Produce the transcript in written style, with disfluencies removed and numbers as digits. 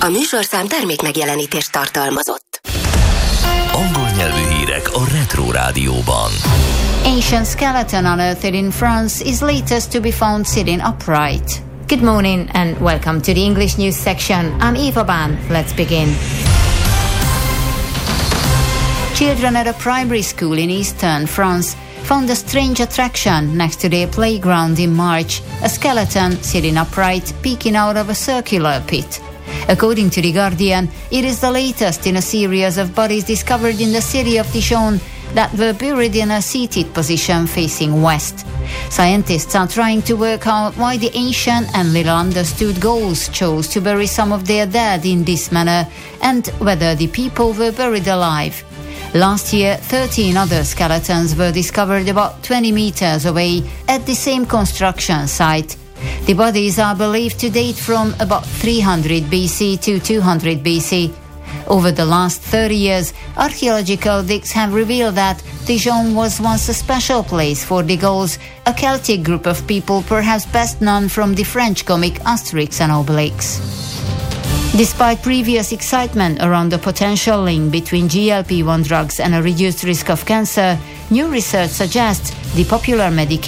A műsorszám termék megjelenítést tartalmazott. Angol nyelvű hírek a Retro Rádióban. Ancient skeleton unearthed in France is latest to be found sitting upright. Good morning and welcome to the English news section. I'm Eva Ban. Let's begin. Children at a primary school in eastern France found a strange attraction next to their playground in March, a skeleton sitting upright, peeking out of a circular pit. According to The Guardian, it is the latest in a series of bodies discovered in the city of Dijon that were buried in a seated position facing west. Scientists are trying to work out why the ancient and little understood Gauls chose to bury some of their dead in this manner and whether the people were buried alive. Last year, 13 other skeletons were discovered about 20 meters away at the same construction site. The bodies are believed to date from about 300 BC to 200 BC. Over the last 30 years, archaeological digs have revealed that Dijon was once a special place for the Gauls, a Celtic group of people perhaps best known from the French comic Asterix and Obelix. Despite previous excitement around the potential link between GLP-1 drugs and a reduced risk of cancer, new research suggests the popular medication